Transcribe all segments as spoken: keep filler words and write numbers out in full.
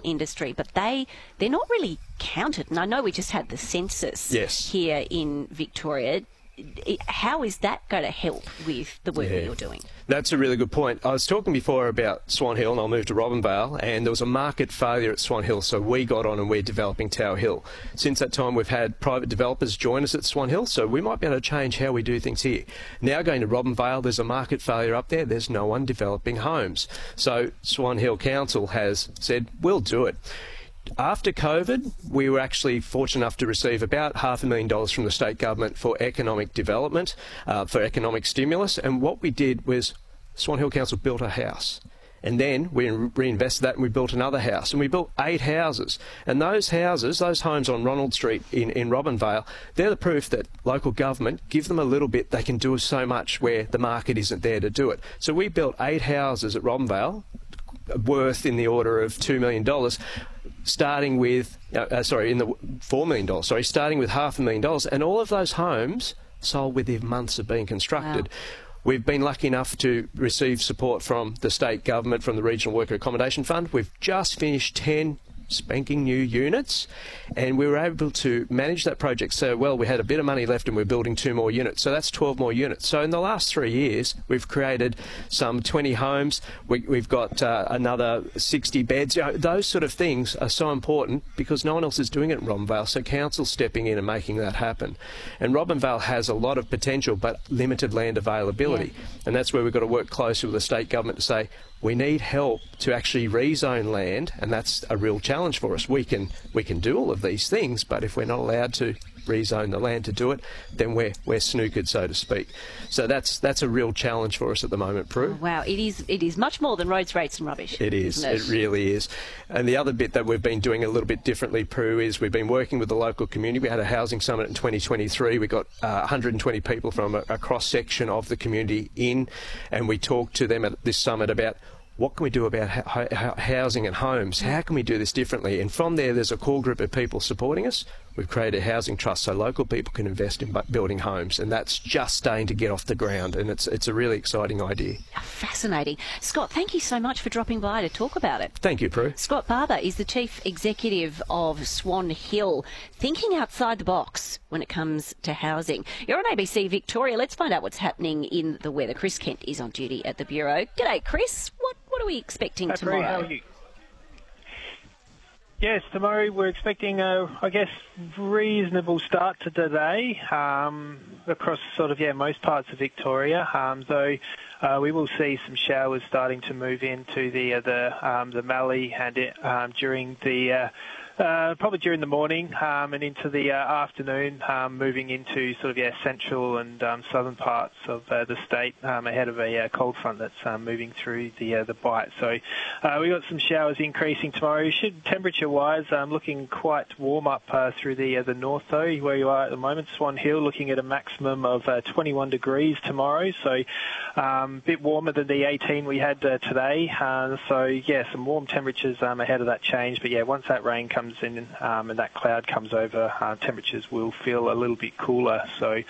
industry, but they, they're not really counted. And I know we just had the census yes. here in Victoria. How is that going to help with the work yeah. that you're doing? That's a really good point. I was talking before about Swan Hill, and I'll move to Robinvale, and there was a market failure at Swan Hill, so we got on and we're developing Tower Hill. Since that time, we've had private developers join us at Swan Hill, so we might be able to change how we do things here. Now going to Robinvale, there's a market failure up there. There's no one developing homes. So Swan Hill Council has said, we'll do it. After COVID, we were actually fortunate enough to receive about half a million dollars from the state government for economic development, uh, for economic stimulus. And what we did was Swan Hill Council built a house. And then we reinvested that and we built another house. And we built eight houses. And those houses, those homes on Ronald Street in, in Robinvale, they're the proof that local government, give them a little bit, they can do so much where the market isn't there to do it. So we built eight houses at Robinvale, worth in the order of two million dollars. Starting with, uh, sorry, in the four million dollars, sorry, starting with half a million dollars. And all of those homes sold within months of being constructed. Wow. We've been lucky enough to receive support from the state government, from the Regional Worker Accommodation Fund. We've just finished ten spanking new units, and we were able to manage that project so well. We had a bit of money left and we're building two more units, so that's twelve more units. So in the last three years we've created some twenty homes. We, we've got uh, another sixty beds. You know, those sort of things are so important because no one else is doing it in Robinvale, so council's stepping in and making that happen. And Robinvale has a lot of potential but limited land availability, yeah. and that's where we've got to work closely with the state government to say we need help to actually rezone land, and that's a real challenge for us. We can we can do all of these things, but if we're not allowed to rezone the land to do it, then we're we're snookered, so to speak. So that's that's a real challenge for us at the moment, Prue. Oh, wow, it is it is much more than roads, rates and rubbish. It is. It? it really is. And the other bit that we've been doing a little bit differently, Prue, is we've been working with the local community. We had a housing summit in twenty twenty-three. We got uh, one hundred twenty people from a, a cross section of the community in, and we talked to them at this summit about what can we do about ha housing and homes? How can we do this differently? And from there, there's a core group of people supporting us. We've created a housing trust so local people can invest in building homes, and that's just starting to get off the ground, and it's it's a really exciting idea. Fascinating. Scott, thank you so much for dropping by to talk about it. Thank you, Prue. Scott Barber is the Chief Executive of Swan Hill, thinking outside the box when it comes to housing. You're on A B C Victoria. Let's find out what's happening in the weather. Chris Kent is on duty at the Bureau. G'day, Chris. What, what are we expecting Hi, tomorrow? Prue, how are you? Yes, tomorrow we're expecting a, I guess, reasonable start to today um, across sort of, yeah, most parts of Victoria, um, though uh, we will see some showers starting to move into the uh, the, um, the Mallee and it, um, during the uh, Uh, probably during the morning um, and into the uh, afternoon, um, moving into sort of yeah central and um, southern parts of uh, the state um, ahead of a uh, cold front that's um, moving through the uh, the Bight. So uh, we got some showers increasing tomorrow. Should temperature-wise, um, looking quite warm up uh, through the uh, the north though, where you are at the moment. Swan Hill looking at a maximum of uh, twenty-one degrees tomorrow, so a um, bit warmer than the eighteen we had uh, today. Uh, so yeah, some warm temperatures um, ahead of that change. But yeah, once that rain comes in um, and that cloud comes over, uh, temperatures will feel a little bit cooler. So,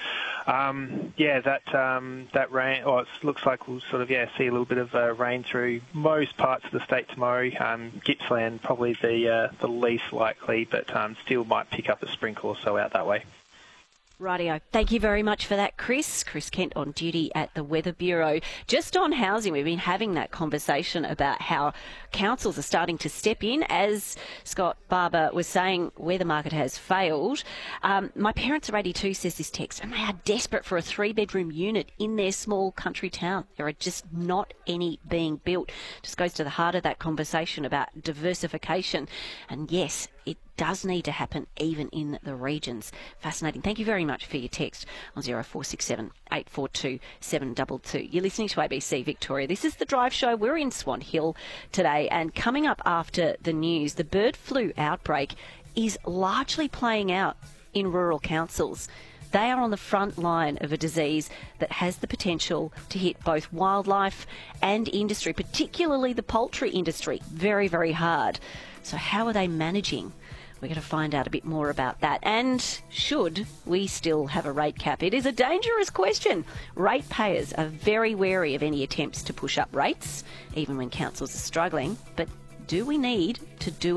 um, yeah, that um, that rain, or it looks like we'll sort of yeah see a little bit of uh, rain through most parts of the state tomorrow. Um, Gippsland probably the uh, the least likely, but um, still might pick up a sprinkle or so out that way. Rightio. Thank you very much for that, Chris. Chris Kent on duty at the Weather Bureau. Just on housing, we've been having that conversation about how councils are starting to step in. As Scott Barber was saying, where the market has failed. Um, my parents are eighty-two, says this text, and they are desperate for a three-bedroom unit in their small country town. There are just not any being built. Just goes to the heart of that conversation about diversification. And yes, it does need to happen even in the regions. Fascinating. Thank you very much for your text on zero four six seven, eight four two, seven two two. You're listening to A B C Victoria. This is The Drive Show. We're in Swan Hill today, and coming up after the news, the bird flu outbreak is largely playing out in rural councils. They are on the front line of a disease that has the potential to hit both wildlife and industry, particularly the poultry industry, very, very hard. So how are they managing? We're going to find out a bit more about that. And should we still have a rate cap? It is a dangerous question. Ratepayers are very wary of any attempts to push up rates, even when councils are struggling. But do we need to do